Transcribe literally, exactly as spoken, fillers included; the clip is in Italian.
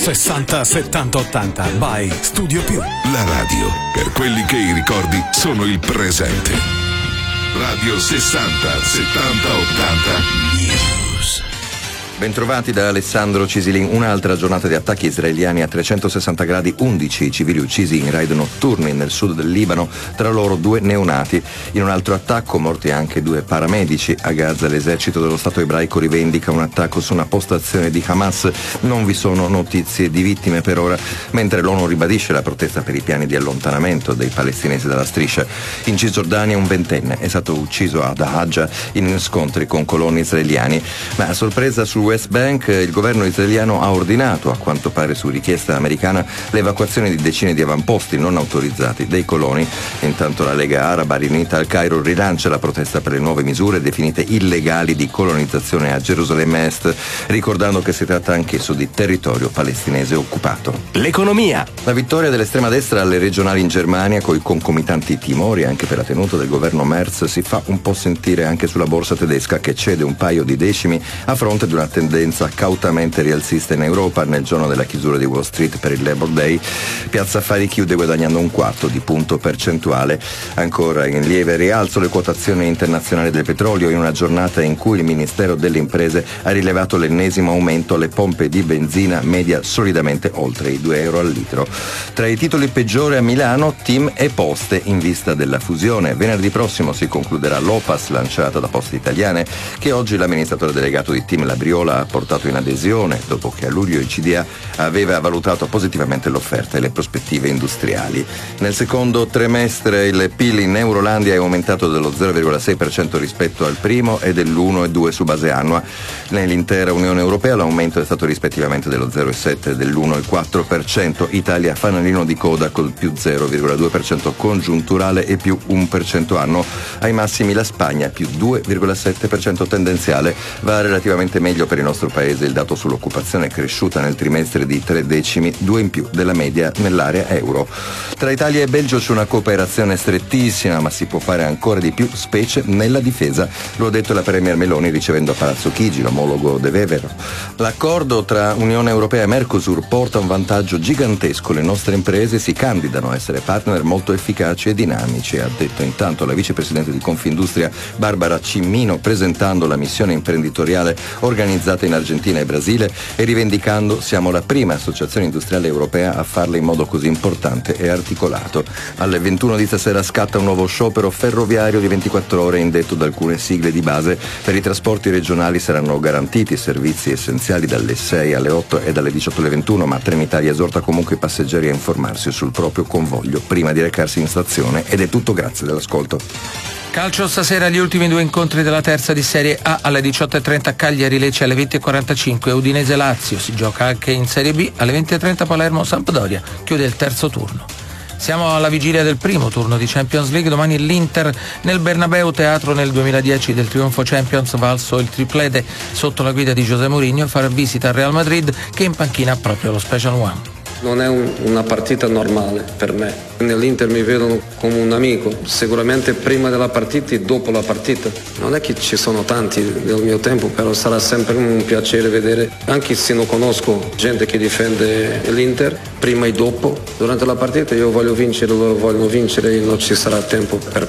sessanta settanta ottanta by Studio Più. La radio per quelli che i ricordi sono il presente. Radio sessanta settanta ottanta News. Bentrovati da Alessandro Cisilin. Un'altra giornata di attacchi israeliani a trecentosessanta gradi, undici civili uccisi in raid notturni nel sud del Libano, tra loro due neonati. In un altro attacco morti anche due paramedici. A Gaza l'esercito dello Stato ebraico rivendica un attacco su una postazione di Hamas. Non vi sono notizie di vittime per ora, mentre l'ONU ribadisce la protesta per i piani di allontanamento dei palestinesi dalla striscia. In Cisgiordania un ventenne è stato ucciso ad Hajja in scontri con coloni israeliani. Ma a sorpresa sul West Bank il governo israeliano ha ordinato, a quanto pare su richiesta americana, l'evacuazione di decine di avamposti non autorizzati dei coloni. Intanto la Lega Araba riunita al Cairo rilancia la protesta per le nuove misure definite illegali di colonizzazione a Gerusalemme Est, ricordando che si tratta anch'esso di territorio palestinese occupato. L'economia. La vittoria dell'estrema destra alle regionali in Germania, coi concomitanti timori anche per la tenuta del governo Merz, si fa un po' sentire anche sulla borsa tedesca, che cede un paio di decimi a fronte di una tendenza cautamente rialzista in Europa. Nel giorno della chiusura di Wall Street per il Labor Day, Piazza Affari chiude guadagnando un quarto di punto percentuale. Ancora in lieve rialzo le quotazioni internazionali del petrolio, in una giornata in cui il Ministero delle Imprese ha rilevato l'ennesimo aumento alle pompe di benzina, media solidamente oltre i due euro al litro. Tra i titoli peggiori a Milano, Team e Poste in vista della fusione. Venerdì prossimo si concluderà l'O P A S lanciata da Poste Italiane, che oggi l'amministratore delegato di Team Labriola ha portato in adesione dopo che a luglio il C D A aveva valutato positivamente l'offerta e le prospettive industriali. Nel secondo trimestre il P I L in Eurolandia è aumentato dello zero virgola sei per cento rispetto al primo e dell'uno virgola due per cento su base annua. Nell'intera Unione Europea l'aumento è stato rispettivamente dello zero virgola sette per cento e dell'uno virgola quattro per cento. Italia fanalino di coda col più zero virgola due per cento congiunturale e più uno per cento annuo. Ai massimi la Spagna più due virgola sette per cento tendenziale. Va relativamente meglio per il nostro paese il dato sull'occupazione, è cresciuta nel trimestre di tre decimi, due in più della media nell'area euro. Tra Italia e Belgio c'è una cooperazione strettissima, ma si può fare ancora di più, specie nella difesa. Lo ha detto la Premier Meloni ricevendo a Palazzo Chigi l'omologo De Vevero. L'accordo tra Unione Europea e Mercosur porta un vantaggio gigantesco. Le nostre imprese si candidano a essere partner molto efficaci e dinamici, ha detto intanto la vicepresidente di Confindustria Barbara Cimmino, presentando la missione imprenditoriale organizzata in Argentina e Brasile e rivendicando: siamo la prima associazione industriale europea a farlo in modo così importante e articolato. Alle ventuno di stasera scatta un nuovo sciopero ferroviario di ventiquattro ore indetto da alcune sigle di base. Per i trasporti regionali saranno garantiti servizi essenziali dalle sei alle otto e dalle diciotto alle ventuno, ma Trenitalia esorta comunque i passeggeri a informarsi sul proprio convoglio prima di recarsi in stazione. Ed è tutto, grazie dell'ascolto. Calcio stasera, gli ultimi due incontri della terza di Serie A alle diciotto e trenta Cagliari-Lecce, alle venti e quarantacinque Udinese-Lazio. Si gioca anche in Serie B alle venti e trenta Palermo-Sampdoria, chiude il terzo turno. Siamo alla vigilia del primo turno di Champions League. Domani l'Inter nel Bernabeu, teatro nel duemiladieci del trionfo Champions valso il triplete sotto la guida di José Mourinho, farà visita al Real Madrid, che in panchina ha proprio lo Special One. Non è un, una partita normale per me. Nell'Inter mi vedono come un amico, sicuramente prima della partita e dopo la partita. Non è che ci sono tanti del mio tempo, però sarà sempre un piacere vedere, anche se non conosco gente che difende l'Inter, prima e dopo. Durante la partita io voglio vincere, loro vogliono vincere e non ci sarà tempo per